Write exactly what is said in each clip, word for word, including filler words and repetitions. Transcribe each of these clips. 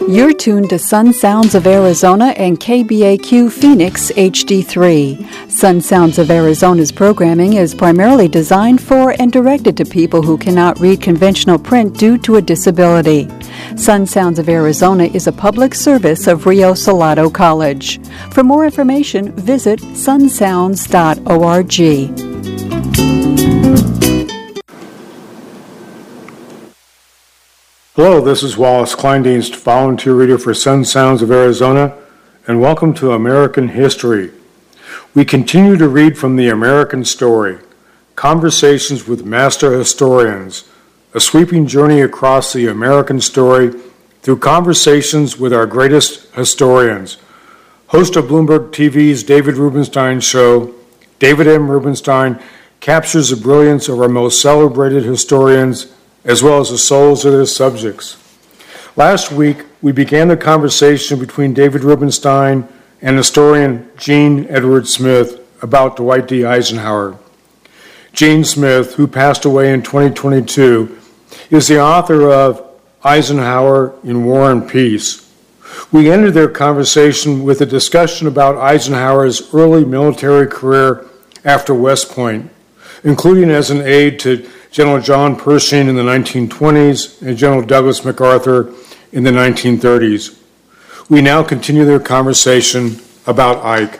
You're tuned to Sun Sounds of Arizona and K B A Q Phoenix H D three. Sun Sounds of Arizona's programming is primarily designed for and directed to people who cannot read conventional print due to a disability. Sun Sounds of Arizona is a public service of Rio Salado College. For more information, visit sun sounds dot org. Hello, this is Wallace Kleindienst, volunteer reader for Sun Sounds of Arizona, and welcome to American History. We continue to read from the American Story, Conversations with Master Historians, a sweeping journey across the American story through conversations with our greatest historians. Host of Bloomberg T V's David Rubenstein show, David M. Rubenstein captures the brilliance of our most celebrated historians as well as the souls of their subjects. Last week, we began the conversation between David Rubenstein and historian Gene Edward Smith about Dwight D. Eisenhower. Gene Smith, who passed away in twenty twenty-two, is the author of Eisenhower in War and Peace. We ended their conversation with a discussion about Eisenhower's early military career after West Point, including as an aide to General John Pershing in the nineteen twenties and General Douglas MacArthur in the nineteen thirties. We now continue their conversation about Ike.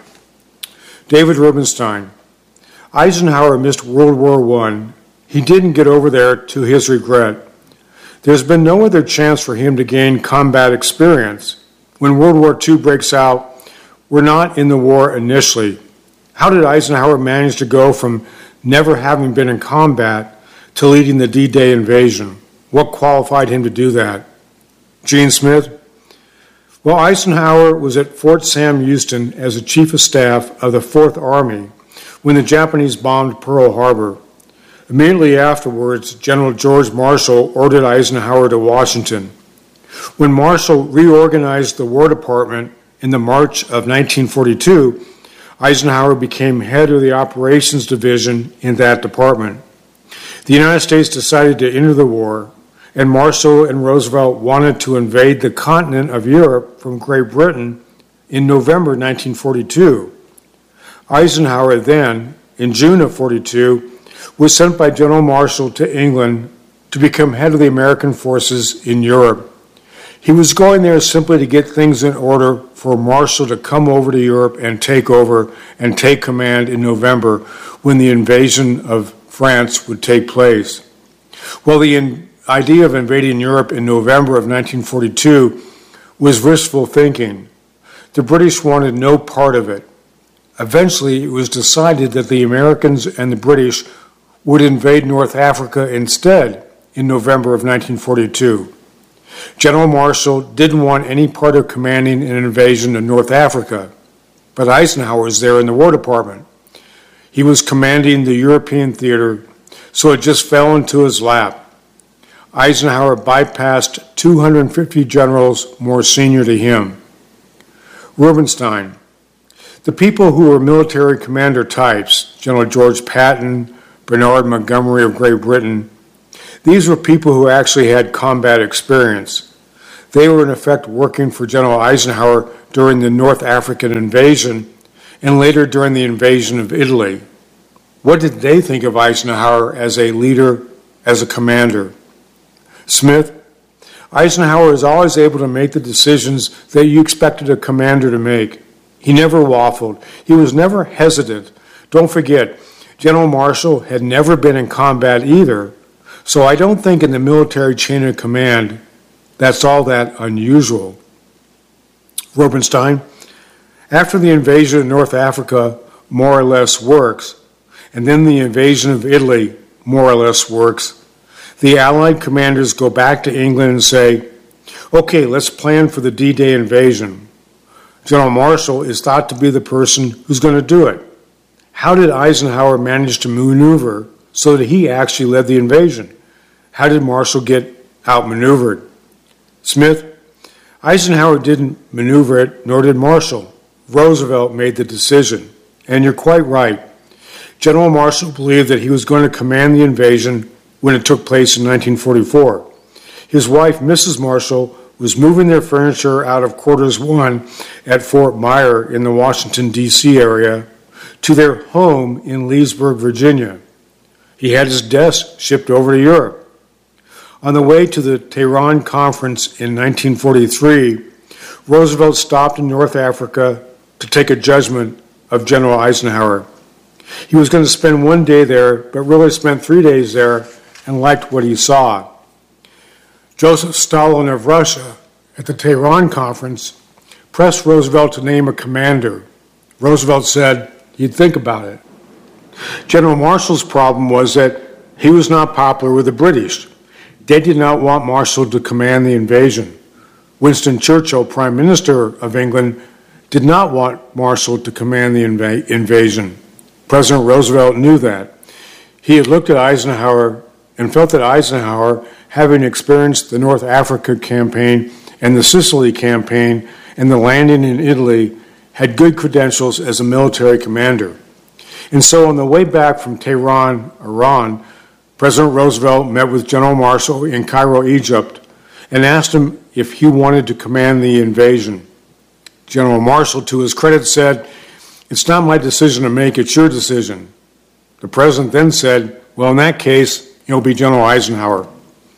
David Rubenstein. Eisenhower missed World War One. He didn't get over there to his regret. There's been no other chance for him to gain combat experience. When World War Two breaks out, we're not in the war initially. How did Eisenhower manage to go from never having been in combat to leading the D-Day invasion? What qualified him to do that? Gene Smith? Well, Eisenhower was at Fort Sam Houston as the Chief of Staff of the Fourth Army when the Japanese bombed Pearl Harbor. Immediately afterwards, General George Marshall ordered Eisenhower to Washington. When Marshall reorganized the War Department in the March of nineteen forty-two, Eisenhower became head of the Operations Division in that department. The United States decided to enter the war, and Marshall and Roosevelt wanted to invade the continent of Europe from Great Britain in November nineteen forty-two. Eisenhower then, in June of forty-two, was sent by General Marshall to England to become head of the American forces in Europe. He was going there simply to get things in order for Marshall to come over to Europe and take over and take command in November when the invasion of France would take place. Well, the in- idea of invading Europe in November of nineteen forty-two was wishful thinking. The British wanted no part of it. Eventually, it was decided that the Americans and the British would invade North Africa instead in November of nineteen forty-two. General Marshall didn't want any part of commanding an invasion of North Africa, but Eisenhower was there in the War Department. He was commanding the European theater, so it just fell into his lap. Eisenhower bypassed two hundred fifty generals more senior to him. Rubenstein. The people who were military commander types, General George Patton, Bernard Montgomery of Great Britain, these were people who actually had combat experience. They were in effect working for General Eisenhower during the North African invasion and later during the invasion of Italy. What did they think of Eisenhower as a leader, as a commander? Smith? Eisenhower is always able to make the decisions that you expected a commander to make. He never waffled. He was never hesitant. Don't forget, General Marshall had never been in combat either, so I don't think in the military chain of command that's all that unusual. Rubenstein, after the invasion of North Africa more or less works, and then the invasion of Italy more or less works, the Allied commanders go back to England and say, okay, let's plan for the D-Day invasion. General Marshall is thought to be the person who's going to do it. How did Eisenhower manage to maneuver so that he actually led the invasion? How did Marshall get outmaneuvered? Smith, Eisenhower didn't maneuver it, nor did Marshall. Roosevelt made the decision. And you're quite right. General Marshall believed that he was going to command the invasion when it took place in nineteen forty-four. His wife, Missus Marshall, was moving their furniture out of Quarters One at Fort Myer in the Washington, D C area to their home in Leesburg, Virginia. He had his desk shipped over to Europe. On the way to the Tehran Conference in nineteen forty-three, Roosevelt stopped in North Africa to take a judgment of General Eisenhower. He was going to spend one day there, but really spent three days there and liked what he saw. Joseph Stalin of Russia, at the Tehran Conference, pressed Roosevelt to name a commander. Roosevelt said he'd think about it. General Marshall's problem was that he was not popular with the British. They did not want Marshall to command the invasion. Winston Churchill, Prime Minister of England, did not want Marshall to command the inv- invasion. President Roosevelt knew that. He had looked at Eisenhower and felt that Eisenhower, having experienced the North Africa campaign and the Sicily campaign and the landing in Italy, had good credentials as a military commander. And so on the way back from Tehran, Iran, President Roosevelt met with General Marshall in Cairo, Egypt, and asked him if he wanted to command the invasion. General Marshall, to his credit, said, "It's not my decision to make, it's your decision." The president then said, "Well, in that case, it'll be General Eisenhower."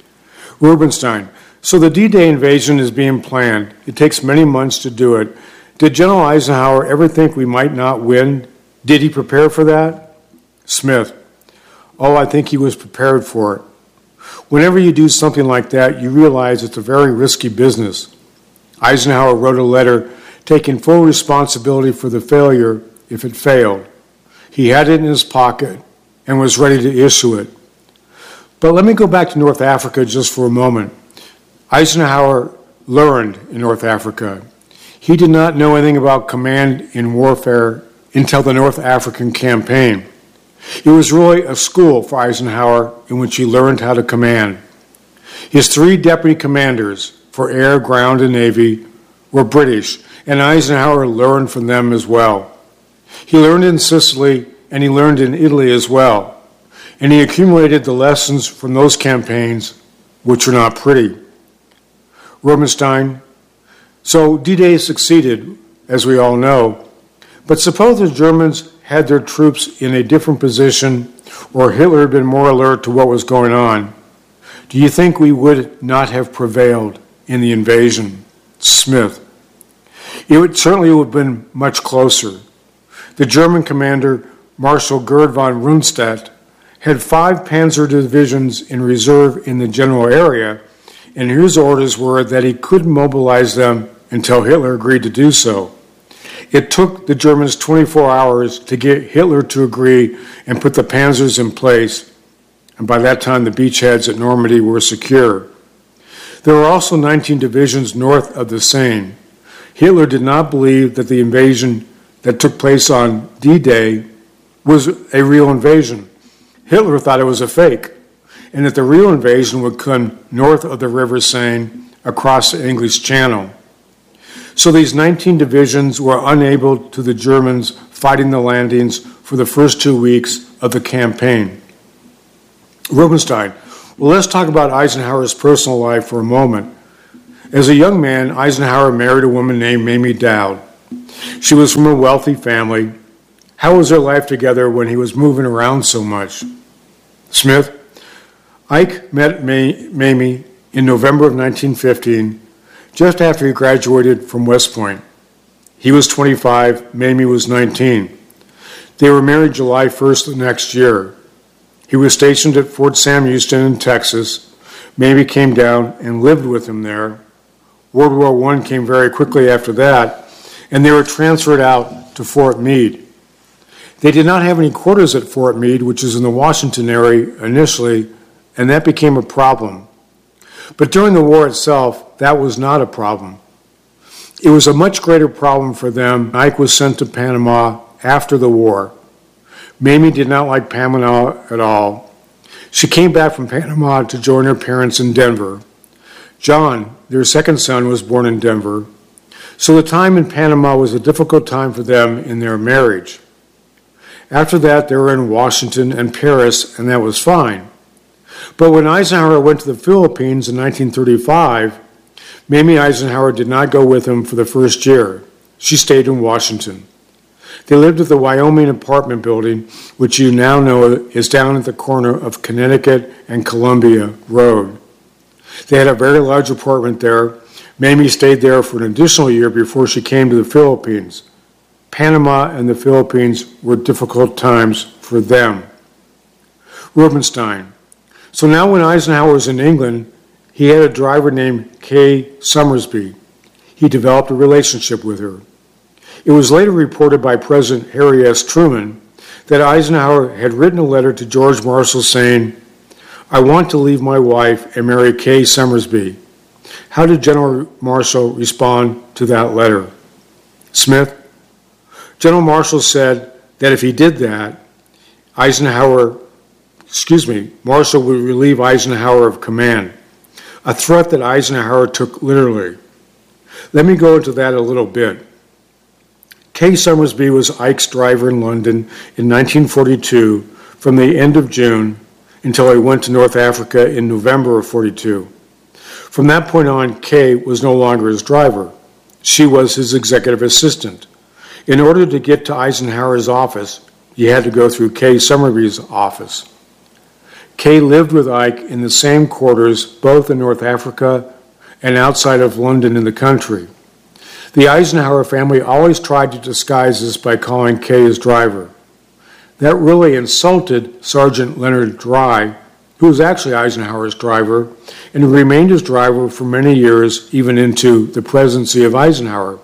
Rubenstein. So the D-Day invasion is being planned. It takes many months to do it. Did General Eisenhower ever think we might not win? Did he prepare for that? Smith. Oh, I think he was prepared for it. Whenever you do something like that, you realize it's a very risky business. Eisenhower wrote a letter taking full responsibility for the failure if it failed. He had it in his pocket and was ready to issue it. But let me go back to North Africa just for a moment. Eisenhower learned in North Africa. He did not know anything about command in warfare until the North African campaign. It was really a school for Eisenhower in which he learned how to command. His three deputy commanders for air, ground, and navy were British, and Eisenhower learned from them as well. He learned in Sicily, and he learned in Italy as well, and he accumulated the lessons from those campaigns, which were not pretty. Rubenstein. So D-Day succeeded, as we all know, but suppose the Germans had their troops in a different position, or Hitler had been more alert to what was going on. Do you think we would not have prevailed in the invasion? Smith. It would, certainly would have been much closer. The German commander, Marshal Gerd von Rundstedt, had five panzer divisions in reserve in the general area, and his orders were that he couldn't mobilize them until Hitler agreed to do so. It took the Germans twenty-four hours to get Hitler to agree and put the panzers in place, and by that time the beachheads at Normandy were secure. There were also nineteen divisions north of the Seine. Hitler did not believe that the invasion that took place on D-Day was a real invasion. Hitler thought it was a fake, and that the real invasion would come north of the River Seine across the English Channel. So these nineteen divisions were unable to the Germans fighting the landings for the first two weeks of the campaign. Rubenstein. Well, let's talk about Eisenhower's personal life for a moment. As a young man, Eisenhower married a woman named Mamie Dowd. She was from a wealthy family. How was their life together when he was moving around so much? Smith. Ike met May- Mamie in November of nineteen fifteen, just after he graduated from West Point. He was twenty-five, Mamie was nineteen. They were married July first the next year. He was stationed at Fort Sam Houston in Texas. Mamie came down and lived with him there. World War One came very quickly after that, and they were transferred out to Fort Meade. They did not have any quarters at Fort Meade, which is in the Washington area initially, and that became a problem. But during the war itself, that was not a problem. It was a much greater problem for them. Ike was sent to Panama after the war. Mamie did not like Panama at all. She came back from Panama to join her parents in Denver. John, their second son, was born in Denver. So the time in Panama was a difficult time for them in their marriage. After that, they were in Washington and Paris, and that was fine. But when Eisenhower went to the Philippines in nineteen thirty-five, Mamie Eisenhower did not go with him for the first year. She stayed in Washington. They lived at the Wyoming apartment building, which you now know is down at the corner of Connecticut and Columbia Road. They had a very large apartment there. Mamie stayed there for an additional year before she came to the Philippines. Panama and the Philippines were difficult times for them. Rubenstein. So now when Eisenhower was in England, he had a driver named Kay Summersby. He developed a relationship with her. It was later reported by President Harry S. Truman that Eisenhower had written a letter to George Marshall saying, "I want to leave my wife and marry Kay Summersby." How did General Marshall respond to that letter? Smith. General Marshall said that if he did that, Eisenhower, excuse me, Marshall would relieve Eisenhower of command, a threat that Eisenhower took literally. Let me go into that a little bit. Kay Summersby was Ike's driver in London in nineteen forty-two from the end of June until he went to North Africa in November of forty-two. From that point on, Kay was no longer his driver. She was his executive assistant. In order to get to Eisenhower's office, you had to go through Kay Summersby's office. Kay lived with Ike in the same quarters, both in North Africa and outside of London in the country. The Eisenhower family always tried to disguise this by calling Kay his driver. That really insulted Sergeant Leonard Dry, who was actually Eisenhower's driver, and who remained his driver for many years, even into the presidency of Eisenhower.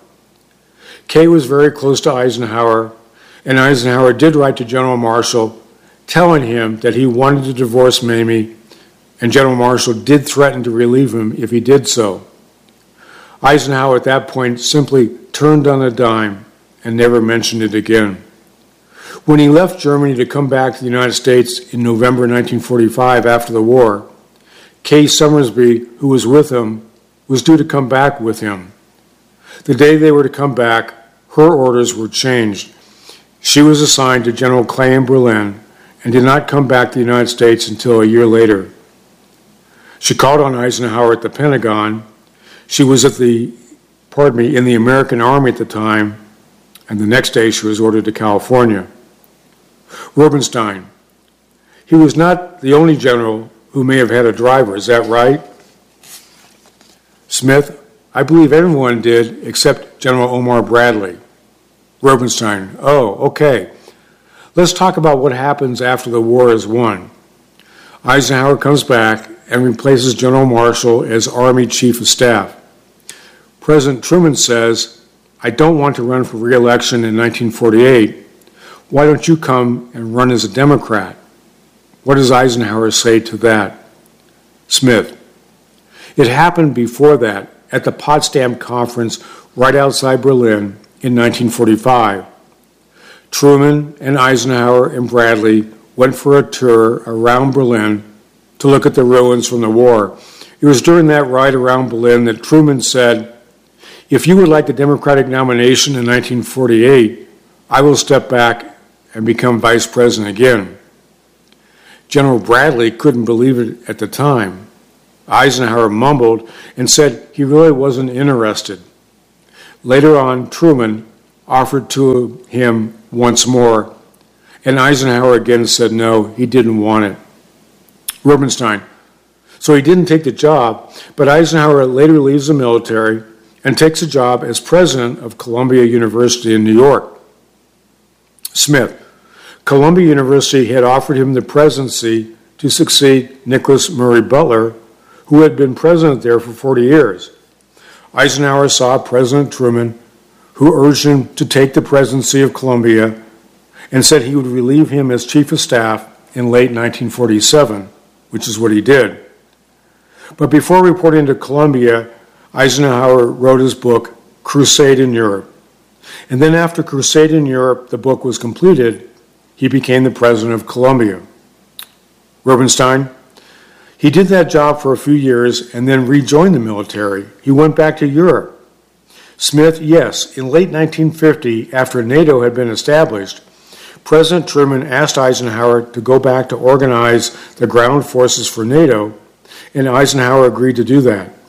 Kay was very close to Eisenhower, and Eisenhower did write to General Marshall telling him that he wanted to divorce Mamie, and General Marshall did threaten to relieve him if he did so. Eisenhower at that point simply turned on a dime and never mentioned it again. When he left Germany to come back to the United States in November nineteen forty-five after the war, Kay Summersby, who was with him, was due to come back with him. The day they were to come back, her orders were changed. She was assigned to General Clay in Berlin and did not come back to the United States until a year later. She called on Eisenhower at the Pentagon. She was at the, pardon me, in the American Army at the time, and the next day she was ordered to California. Rubenstein. He was not the only general who may have had a driver, is that right? Smith. I believe everyone did except General Omar Bradley. Rubenstein. Oh, okay. Let's talk about what happens after the war is won. Eisenhower comes back and replaces General Marshall as Army Chief of Staff. President Truman says, "I don't want to run for re-election in nineteen forty-eight. Why don't you come and run as a Democrat?" What does Eisenhower say to that? Smith. It happened before that at the Potsdam Conference right outside Berlin in nineteen forty-five. Truman and Eisenhower and Bradley went for a tour around Berlin to look at the ruins from the war. It was during that ride around Berlin that Truman said, "If you would like the Democratic nomination in nineteen forty-eight, I will step back and become vice president again." General Bradley couldn't believe it at the time. Eisenhower mumbled and said he really wasn't interested. Later on, Truman offered to him once more, and Eisenhower again said no, he didn't want it. Rubenstein. So he didn't take the job, but Eisenhower later leaves the military and takes a job as president of Columbia University in New York. Smith. Columbia University had offered him the presidency to succeed Nicholas Murray Butler, who had been president there for forty years. Eisenhower saw President Truman, who urged him to take the presidency of Columbia, and said he would relieve him as chief of staff in late nineteen forty-seven, which is what he did. But before reporting to Columbia, Eisenhower wrote his book, Crusade in Europe. And then after Crusade in Europe, the book was completed, he became the president of Columbia. Rubenstein. He did that job for a few years and then rejoined the military. He went back to Europe. Smith, yes, in late nineteen fifty, after NATO had been established, President Truman asked Eisenhower to go back to organize the ground forces for NATO, and Eisenhower agreed to do that.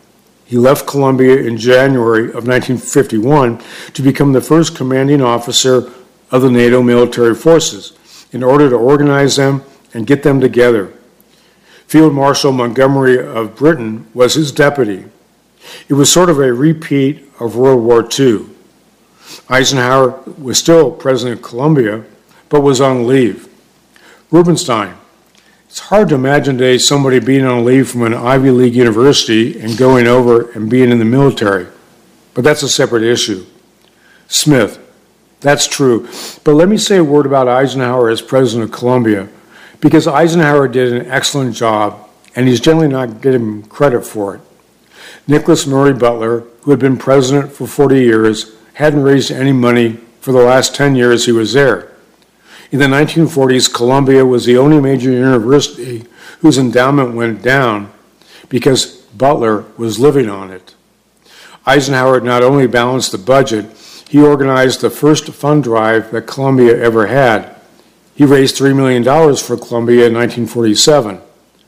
He left Columbia in January of nineteen fifty-one to become the first commanding officer of the NATO military forces in order to organize them and get them together. Field Marshal Montgomery of Britain was his deputy. It was sort of a repeat of World War Two. Eisenhower was still president of Columbia, but was on leave. Rubenstein. It's hard to imagine today somebody being on leave from an Ivy League university and going over and being in the military, but that's a separate issue. Smith. That's true, but let me say a word about Eisenhower as president of Columbia, because Eisenhower did an excellent job, and he's generally not getting credit for it. Nicholas Murray Butler, who had been president for forty years, hadn't raised any money for the last ten years he was there. In the nineteen forties, Columbia was the only major university whose endowment went down because Butler was living on it. Eisenhower not only balanced the budget, he organized the first fund drive that Columbia ever had. He raised three million dollars for Columbia in nineteen forty-seven.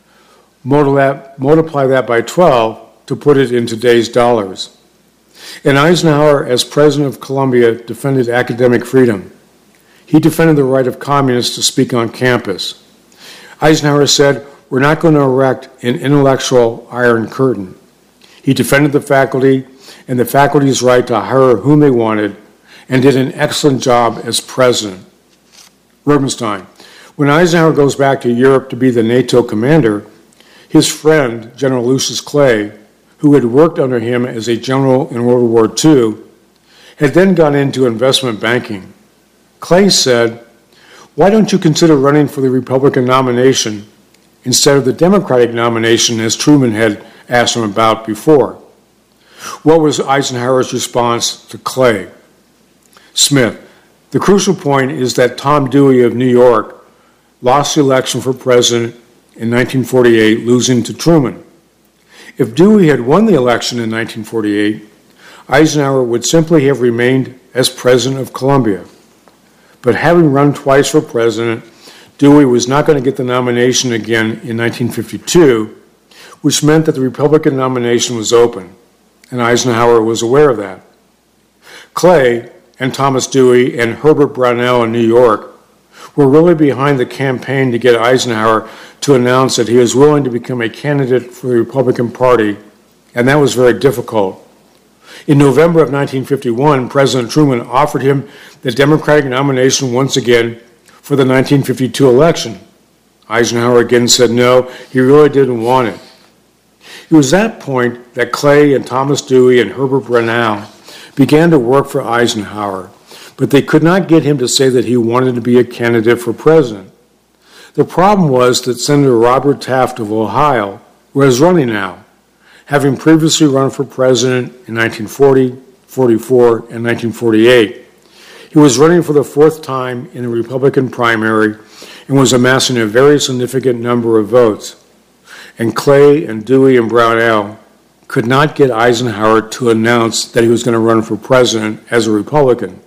Multiply that by twelve to put it in today's dollars. And Eisenhower, as president of Columbia, defended academic freedom. He defended the right of communists to speak on campus. Eisenhower said, "We're not going to erect an intellectual iron curtain." He defended the faculty and the faculty's right to hire whom they wanted, and did an excellent job as president. Rubenstein. When Eisenhower goes back to Europe to be the NATO commander, his friend, General Lucius Clay, who had worked under him as a general in World War Two, had then gone into investment banking. Clay said, "Why don't you consider running for the Republican nomination instead of the Democratic nomination as Truman had asked him about before?" What was Eisenhower's response to Clay? Smith. The crucial point is that Tom Dewey of New York lost the election for president in nineteen forty-eight, losing to Truman. If Dewey had won the election in nineteen forty-eight, Eisenhower would simply have remained as president of Columbia. But having run twice for president, Dewey was not going to get the nomination again in nineteen fifty-two, which meant that the Republican nomination was open, and Eisenhower was aware of that. Clay and Thomas Dewey and Herbert Brownell in New York were really behind the campaign to get Eisenhower to announce that he was willing to become a candidate for the Republican Party, and that was very difficult. In November of nineteen fifty-one, President Truman offered him the Democratic nomination once again for the nineteen fifty-two election. Eisenhower again said no, he really didn't want it. It was that point that Clay and Thomas Dewey and Herbert Brownell began to work for Eisenhower, but they could not get him to say that he wanted to be a candidate for president. The problem was that Senator Robert Taft of Ohio was running now, having previously run for president in nineteen forty, forty-four, and nineteen forty-eight. He was running for the fourth time in the Republican primary and was amassing a very significant number of votes. And Clay and Dewey and Brownell could not get Eisenhower to announce that he was going to run for president as a Republican.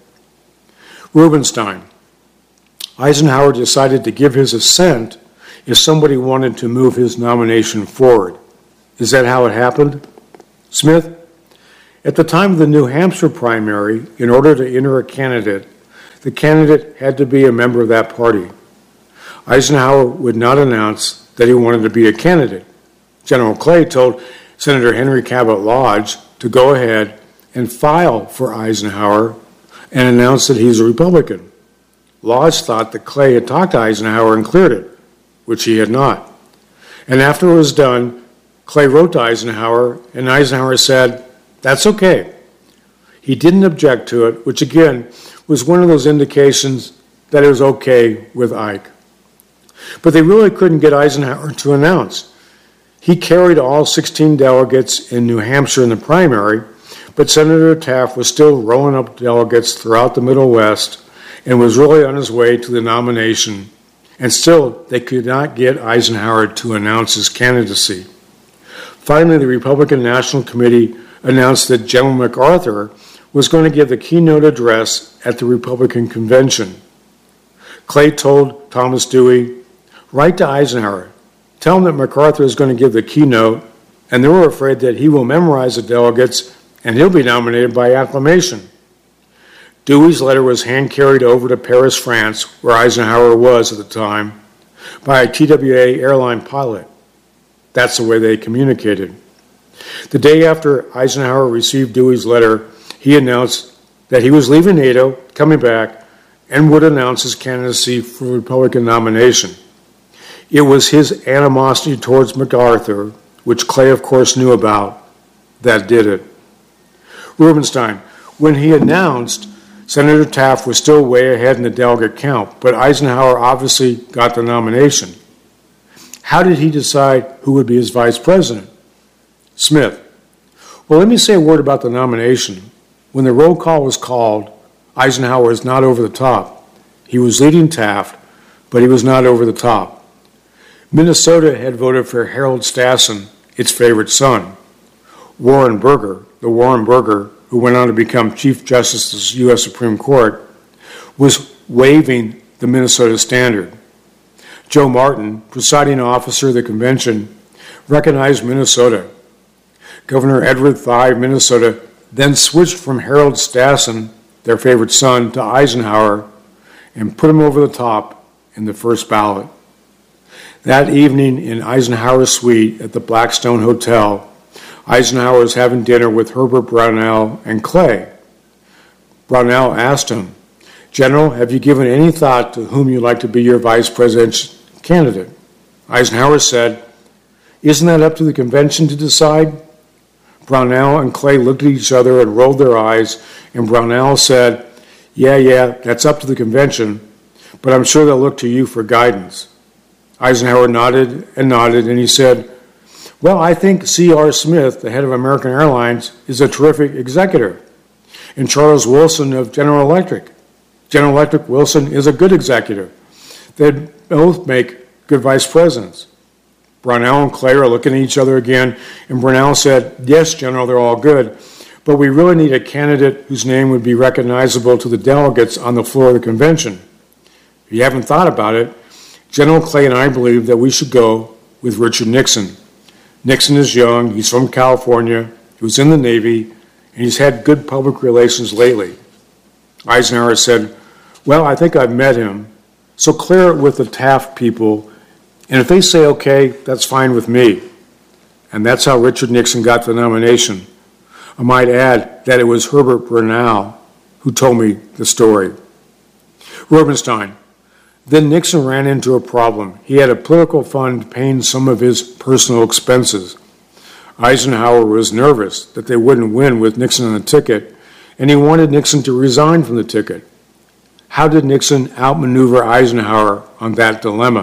Rubenstein. Eisenhower decided to give his assent if somebody wanted to move his nomination forward. Is that how it happened? Smith. At the time of the New Hampshire primary, in order to enter a candidate, the candidate had to be a member of that party. Eisenhower would not announce that he wanted to be a candidate. General Clay told Senator Henry Cabot Lodge to go ahead and file for Eisenhower and announce that he's a Republican. Lodge thought that Clay had talked to Eisenhower and cleared it, which he had not. And after it was done, Clay wrote to Eisenhower, and Eisenhower said, "That's okay." He didn't object to it, which again was one of those indications that it was okay with Ike. But they really couldn't get Eisenhower to announce. He carried all sixteen delegates in New Hampshire in the primary, but Senator Taft was still rolling up delegates throughout the Middle West and was really on his way to the nomination, and still they could not get Eisenhower to announce his candidacy. Finally, the Republican National Committee announced that General MacArthur was going to give the keynote address at the Republican convention. Clay told Thomas Dewey, "Write to Eisenhower. Tell him that MacArthur is going to give the keynote and they were afraid that he will memorize the delegates and he'll be nominated by acclamation. Dewey's letter was hand-carried over to Paris, France, where Eisenhower was at the time, by a T W A airline pilot. That's the way they communicated. The day after Eisenhower received Dewey's letter, he announced that he was leaving NATO, coming back, and would announce his candidacy for the Republican nomination. It was his animosity towards MacArthur, which Clay, of course, knew about, that did it. Rubenstein, when he announced, Senator Taft was still way ahead in the delegate count, but Eisenhower obviously got the nomination. How did he decide who would be his vice president? Smith. Well, let me say a word about the nomination. When the roll call was called, Eisenhower was not over the top. He was leading Taft, but he was not over the top. Minnesota had voted for Harold Stassen, its favorite son. Warren Burger, the Warren Burger, who went on to become Chief Justice of the U S Supreme Court, was waiving the Minnesota standard. Joe Martin, presiding officer of the convention, recognized Minnesota. Governor Edward Thye of Minnesota then switched from Harold Stassen, their favorite son, to Eisenhower and put him over the top in the first ballot. That evening in Eisenhower's suite at the Blackstone Hotel, Eisenhower was having dinner with Herbert Brownell and Clay. Brownell asked him, "General, have you given any thought to whom you'd like to be your vice presidential candidate?" Eisenhower said, "Isn't that up to the convention to decide?" Brownell and Clay looked at each other and rolled their eyes, and Brownell said, "Yeah, yeah, that's up to the convention, but I'm sure they'll look to you for guidance." Eisenhower nodded and nodded, and he said, "Well, I think C R Smith, the head of American Airlines, is a terrific executive, and Charles Wilson of General Electric. General Electric Wilson is a good executive. They'd both make good vice presidents." Brownell and Clay are looking at each other again, and Brownell said, "Yes, General, they're all good, but we really need a candidate whose name would be recognizable to the delegates on the floor of the convention. If you haven't thought about it, General Clay and I believe that we should go with Richard Nixon. Nixon is young, he's from California, he was in the Navy, and he's had good public relations lately." Eisenhower said, "Well, I think I've met him, so clear it with the Taft people, and if they say okay, that's fine with me." And that's how Richard Nixon got the nomination. I might add that it was Herbert Brownell who told me the story. Rubenstein. Then Nixon ran into a problem. He had a political fund paying some of his personal expenses. Eisenhower was nervous that they wouldn't win with Nixon on the ticket, and he wanted Nixon to resign from the ticket. How did Nixon outmaneuver Eisenhower on that dilemma?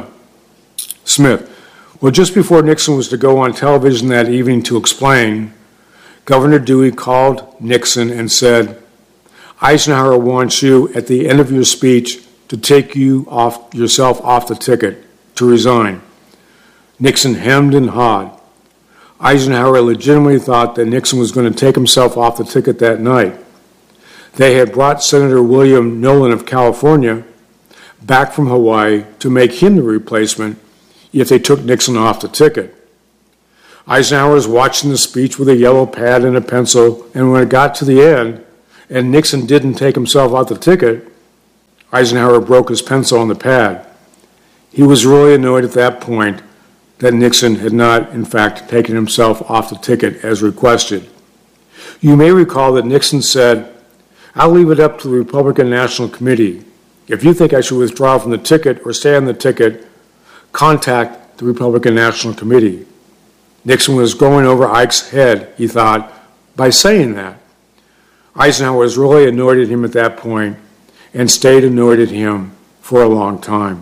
Smith. Well, just before Nixon was to go on television that evening to explain, Governor Dewey called Nixon and said, "Eisenhower wants you at the end of your speech to take you off yourself off the ticket, to resign." Nixon hemmed and hawed. Eisenhower legitimately thought that Nixon was going to take himself off the ticket that night. They had brought Senator William Nolan of California back from Hawaii to make him the replacement if they took Nixon off the ticket. Eisenhower was watching the speech with a yellow pad and a pencil, and when it got to the end and Nixon didn't take himself off the ticket, Eisenhower broke his pencil on the pad. He was really annoyed at that point that Nixon had not, in fact, taken himself off the ticket as requested. You may recall that Nixon said, "I'll leave it up to the Republican National Committee. If you think I should withdraw from the ticket or stay on the ticket, contact the Republican National Committee." Nixon was going over Ike's head, he thought, by saying that. Eisenhower was really annoyed at him at that point and stayed annoyed at him for a long time.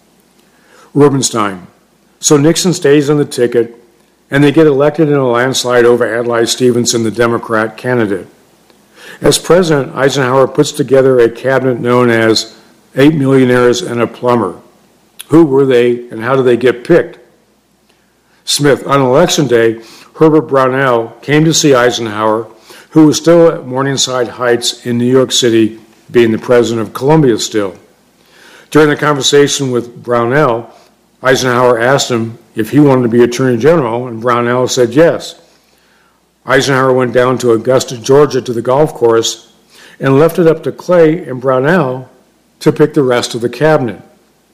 Rubenstein. So Nixon stays on the ticket, and they get elected in a landslide over Adlai Stevenson, the Democrat candidate. As president, Eisenhower puts together a cabinet known as Eight Millionaires and a Plumber. Who were they, and how did they get picked? Smith. On election day, Herbert Brownell came to see Eisenhower, who was still at Morningside Heights in New York City, being the president of Columbia still. During the conversation with Brownell, Eisenhower asked him if he wanted to be Attorney General, and Brownell said yes. Eisenhower went down to Augusta, Georgia to the golf course and left it up to Clay and Brownell to pick the rest of the cabinet.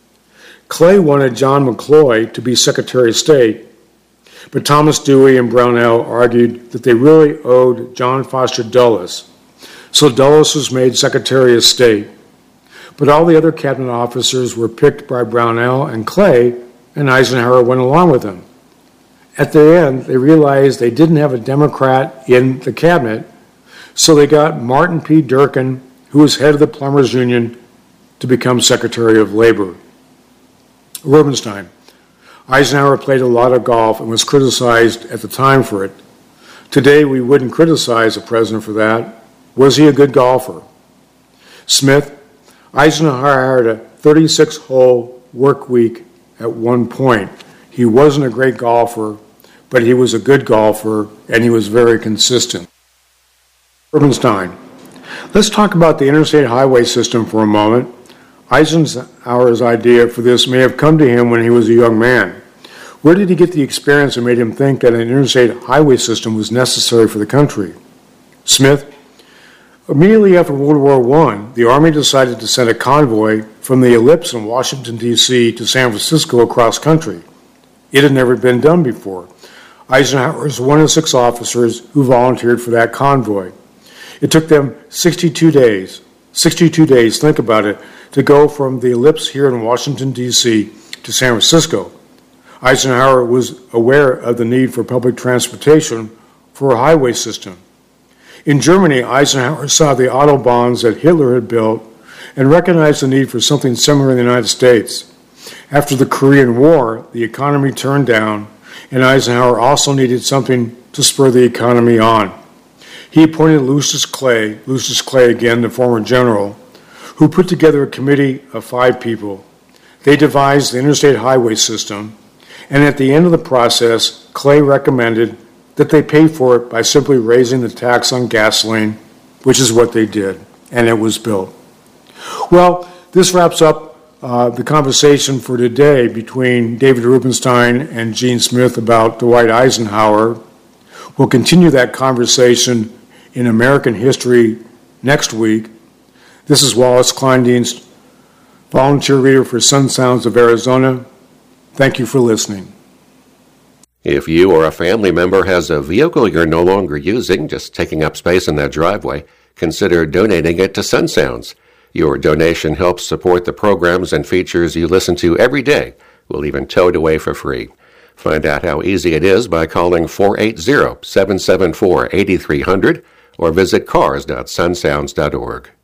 Clay wanted John McCloy to be Secretary of State, but Thomas Dewey and Brownell argued that they really owed John Foster Dulles, so Dulles was made Secretary of State. But all the other cabinet officers were picked by Brownell and Clay, and Eisenhower went along with them. At the end, they realized they didn't have a Democrat in the cabinet, so they got Martin P. Durkin, who was head of the Plumbers Union, to become Secretary of Labor. Rubenstein. Eisenhower played a lot of golf and was criticized at the time for it. Today, we wouldn't criticize a president for that. Was he a good golfer? Smith. Eisenhower had a thirty-six hole work week at one point. He wasn't a great golfer, but he was a good golfer, and he was very consistent. Rubenstein. Let's talk about the interstate highway system for a moment. Eisenhower's idea for this may have come to him when he was a young man. Where did he get the experience that made him think that an interstate highway system was necessary for the country? Smith. Immediately after World War One, the Army decided to send a convoy from the Ellipse in Washington, D C to San Francisco across country. It had never been done before. Eisenhower was one of six officers who volunteered for that convoy. It took them sixty-two days, sixty-two days, think about it, to go from the Ellipse here in Washington, D C to San Francisco. Eisenhower was aware of the need for public transportation for a highway system. In Germany, Eisenhower saw the Autobahns that Hitler had built and recognized the need for something similar in the United States. After the Korean War, the economy turned down, and Eisenhower also needed something to spur the economy on. He appointed Lucius Clay, Lucius Clay again, the former general, who put together a committee of five people. They devised the interstate highway system, and at the end of the process, Clay recommended that they pay for it by simply raising the tax on gasoline, which is what they did, and it was built. Well, this wraps up uh, the conversation for today between David Rubenstein and Gene Smith about Dwight Eisenhower. We'll continue that conversation in American history next week. This is Wallace Kleindienst, volunteer reader for Sun Sounds of Arizona. Thank you for listening. If you or a family member has a vehicle you're no longer using, just taking up space in that driveway, consider donating it to Sun Sounds. Your donation helps support the programs and features you listen to every day. We'll even tow it away for free. Find out how easy it is by calling four eight zero, seven seven four, eight three zero zero or visit cars dot sun sounds dot org.